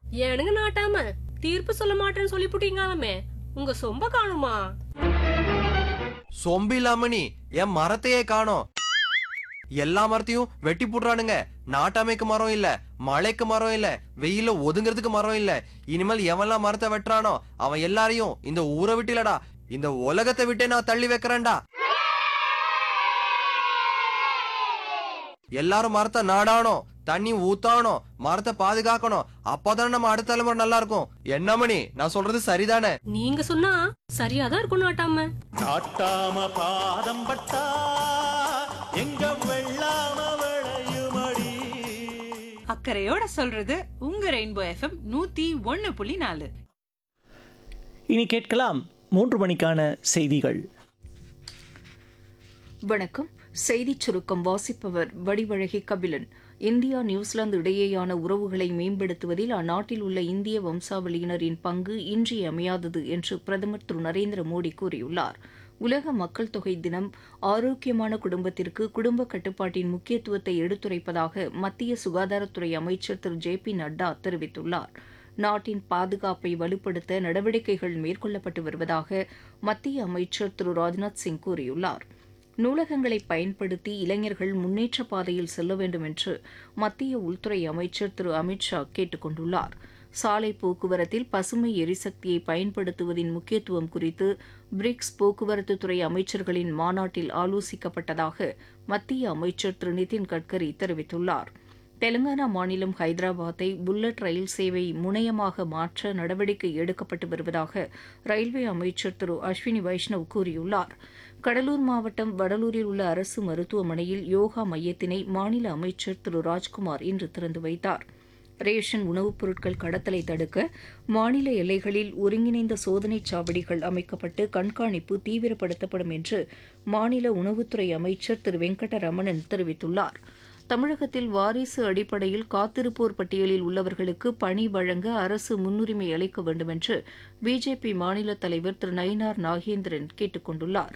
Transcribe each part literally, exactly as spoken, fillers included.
ஏனுங்க நாட்டாம தீர்ப்பு சொல்ல மாட்டேன்னு சொல்லிப்புட்டீங்களாமே, உங்க சொம்ப காணுமா? சொம்பு இல்லாம நீ என் மரத்தையே காணோம். எல்லா மரத்தையும் வெட்டி போடுறானுங்க. நாட்டாமைக்கு மரம் இல்ல, மழைக்கு மரம் இல்ல, வெயில ஒதுங்கிறதுக்கு மரம் இல்ல. இனிமேல் எவன்லாம் மரத்தை வெட்டுறானோ அவன் எல்லாரையும் இந்த ஊரை விட்டு இல்லடா, இந்த உலகத்தை விட்டே நான் தள்ளி வைக்கிறேன்டா. எல்லாரும் மரத்தை நாடானோம், தண்ணி ஊத்தானோம், மரத்தை பாதுகாக்கணும். அப்பதானே நம்ம அடுத்த தலைமுறை நல்லா இருக்கும். என்ன மணி, நான் சொல்றது சரிதானே? நீங்க சொன்னா சரியாதான் இருக்கும் நாட்டாம. நாட்டாம பாதம் பட்டா எங்க வெள்ளாம விளையுமடி. அக்கறையோட சொல்றது உங்க ரெயின்போ எஃப்எம் நூத்தி ஒன்னு புள்ளி நாலு. இனி கேட்கலாம் மூன்று மணிக்கான செய்திகள். வணக்கம். செய்திச் சுருக்கம் வாசிப்பவர் வடிவழகி கபிலன். இந்தியா நியூசிலாந்து இடையேயான உறவுகளை மேம்படுத்துவதில் அந்நாட்டில் உள்ள இந்திய வம்சாவளியினரின் பங்கு இன்றியமையாதது என்று பிரதமர் திரு நரேந்திர மோடி கூறியுள்ளார். உலக மக்கள் தொகை தினம் ஆரோக்கியமான குடும்பத்திற்கு குடும்ப கட்டுப்பாட்டின் முக்கியத்துவத்தை எடுத்துரைப்பதாக மத்திய சுகாதாரத்துறை அமைச்சர் திரு ஜே பி நட்டா தெரிவித்துள்ளார். நாட்டின் பாதுகாப்பை வலுப்படுத்த நடவடிக்கைகள் மேற்கொள்ளப்பட்டு வருவதாக மத்திய அமைச்சர் திரு ராஜ்நாத் சிங் கூறியுள்ளார். நூலகங்களை பயன்படுத்தி இளைஞர்கள் முன்னேற்ற பாதையில் செல்ல வேண்டும் என்று மத்திய உள்துறை அமைச்சர் திரு அமித் ஷா கேட்டுக் கொண்டுள்ளார். சாலை போக்குவரத்தில் பசுமை எரிசக்தியை பயன்படுத்துவதின் முக்கியத்துவம் குறித்து பிரிக்ஸ் போக்குவரத்துத்துறை அமைச்சர்களின் மாநாட்டில் ஆலோசிக்கப்பட்டதாக மத்திய அமைச்சர் திரு நிதின் கட்கரி தெரிவித்துள்ளார். தெலங்கானா மாநிலம் ஹைதராபாத்தை புல்லட் ரயில் சேவை முனையமாக மாற்ற நடவடிக்கை எடுக்கப்பட்டு வருவதாக ரயில்வே அமைச்சர் திரு அஸ்வினி வைஷ்ணவ் கூறியுள்ளார். கடலூர் மாவட்டம் வடலூரில் உள்ள அரசு மருத்துவமனையில் யோகா மையத்தினை மாநில அமைச்சர் திரு ராஜ்குமார் இன்று திறந்து வைத்தார். ரேஷன் உணவுப் பொருட்கள் கடத்தலை தடுக்க மாநில எல்லைகளில் ஒருங்கிணைந்த சோதனைச் சாவடிகள் அமைக்கப்பட்டு கண்காணிப்பு தீவிரப்படுத்தப்படும் என்று மாநில உணவுத்துறை அமைச்சர் திரு வெங்கடரமணன் தெரிவித்துள்ளார். தமிழகத்தில் வாரிசு அடிப்படையில் காத்திருப்போர் பட்டியலில் உள்ளவர்களுக்கு பணி வழங்க அரசு முன்னுரிமை அளிக்க வேண்டும் என்று பிஜேபி மாநில தலைவர் திரு நயினார் நாகேந்திரன் கேட்டுக் கொண்டுள்ளார்.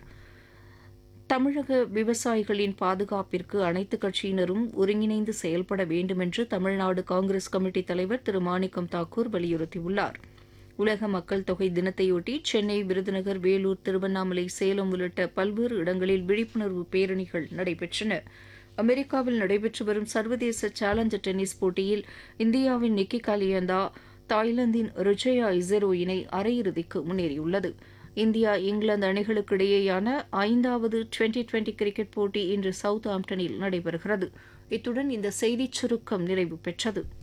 தமிழக விவசாயிகளின் பாதுகாப்பிற்கு அனைத்து கட்சியினரும் ஒருங்கிணைந்து செயல்பட வேண்டும் என்று தமிழ்நாடு காங்கிரஸ் கமிட்டி தலைவர் திரு மாணிக்கம் தாக்கூர் வலியுறுத்தியுள்ளார். உலக மக்கள் தொகை தினத்தையொட்டி சென்னை, விருதுநகர், வேலூர், திருவண்ணாமலை, சேலம் உள்ளிட்ட பல்வேறு இடங்களில் விழிப்புணர்வு பேரணிகள் நடைபெற்றன. அமெரிக்காவில் நடைபெற்று வரும் சர்வதேச சேலஞ்சர் டென்னிஸ் போட்டியில் இந்தியாவின் நிக்கி காலியந்தா தாய்லாந்தின் ருஜயா இசரோ இணை அரையிறுதிக்கு முன்னேறியுள்ளது. இந்தியா இங்கிலாந்து அணிகளுக்கு இடையேயான ஐந்தாவது டுவெண்டி டுவெண்டி கிரிக்கெட் போட்டி இன்று சவுத் ஆம்டனில் நடைபெறுகிறது. இத்துடன் இந்த செய்திச் சுருக்கம் நிறைவு பெற்றது.